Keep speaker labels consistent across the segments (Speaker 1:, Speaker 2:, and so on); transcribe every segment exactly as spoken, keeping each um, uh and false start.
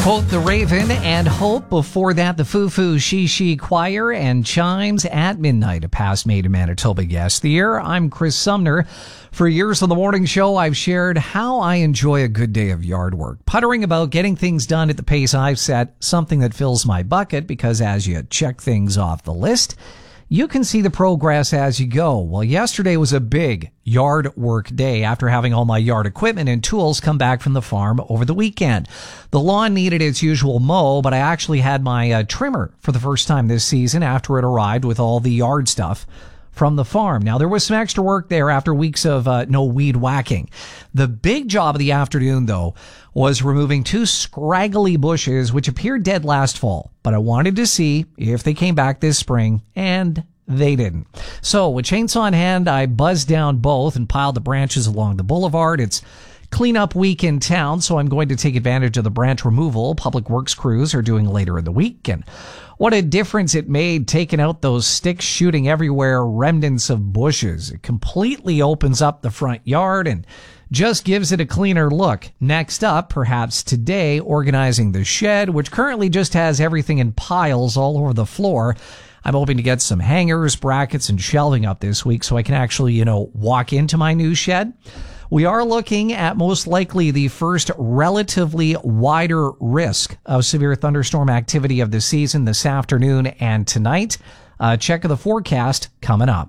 Speaker 1: Quote the Raven and Hope. Before that, the Foo Foo She She Choir and Chimes at Midnight, a past Made in Manitoba guest of the year. I'm Chris Sumner. For years on the morning show, I've shared how I enjoy a good day of yard work, puttering about getting things done at the pace I've set, something that fills my bucket because as you check things off the list, you can see the progress as you go. Well, yesterday was a big yard work day after having all my yard equipment and tools come back from the farm over the weekend. The lawn needed its usual mow, but I actually had my uh, trimmer for the first time this season after it arrived with all the yard stuff from the farm. Now, there was some extra work there after weeks of uh, no weed whacking. The big job of the afternoon, though, was removing two scraggly bushes which appeared dead last fall, but I wanted to see if they came back this spring, and they didn't. So, with chainsaw in hand, I buzzed down both and piled the branches along the boulevard. It's cleanup week in town, so I'm going to take advantage of the branch removal public works crews are doing later in the week. And what a difference it made taking out those sticks shooting everywhere remnants of bushes. It completely opens up the front yard and just gives it a cleaner look. Next up, perhaps today, organizing the shed, which currently just has everything in piles all over the floor. I'm hoping to get some hangers, brackets, and shelving up this week so I can actually, you know, walk into my new shed. We are looking at most likely the first relatively wider risk of severe thunderstorm activity of the season this afternoon and tonight. Uh, check of the forecast coming up.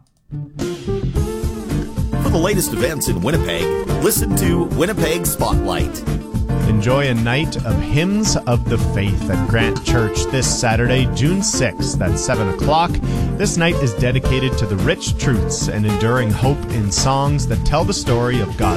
Speaker 2: For the latest events in Winnipeg, listen to Winnipeg Spotlight.
Speaker 3: Enjoy a night of Hymns of the Faith at Grant Church this Saturday, June sixth at seven o'clock. This night is dedicated to the rich truths and enduring hope in songs that tell the story of God.